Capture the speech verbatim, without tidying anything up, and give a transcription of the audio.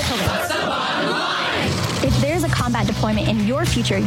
If there's a combat deployment in your future,